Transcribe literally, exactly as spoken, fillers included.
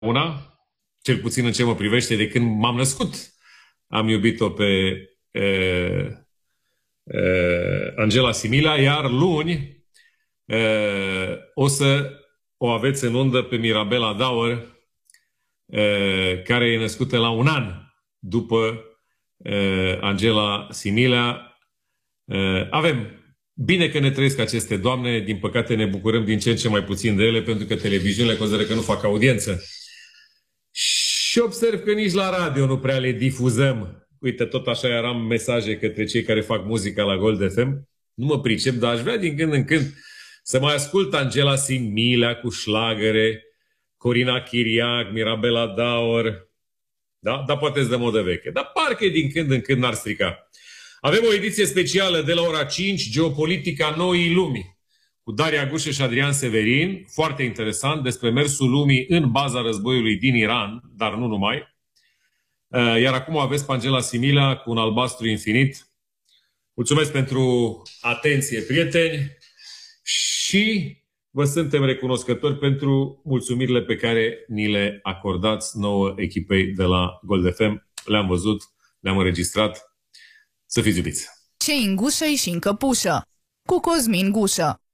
una, cel puțin în ce mă privește, de când m-am născut. Am iubit-o pe uh, uh, Angela Simila, iar luni uh, o să o aveți în undă pe Mirabela Daur, uh, care e născută la un an după uh, Angela Simila. Uh, avem Bine că ne trăiesc aceste doamne, din păcate ne bucurăm din ce în ce mai puțin de ele, pentru că televiziunile consideră că nu fac audiență. Și observ că nici la radio nu prea le difuzăm. Uite, tot așa eram mesaje către cei care fac muzica la Gold F M. Nu mă pricep, dar aș vrea din când în când să mai ascult Angela Similea cu șlagăre, Corina Chiriac, Mirabela Daur. Da? Dar poate-ți de modă veche. Dar parcă din când în când n-ar strica. Avem o ediție specială de la ora cinci, Geopolitica noii lumii, cu Daria Gușă și Adrian Severin, foarte interesant, despre mersul lumii în baza războiului din Iran, dar nu numai. Iar acum aveți pe Angela Simila cu un albastru infinit. Mulțumesc pentru atenție, prieteni, și vă suntem recunoscători pentru mulțumirile pe care ni le acordați nouă echipei de la Gold F M. Le-am văzut, le-am înregistrat. Să fiți iubiți! Ce în gușă și în căpușă, cu Cosmin Gușă.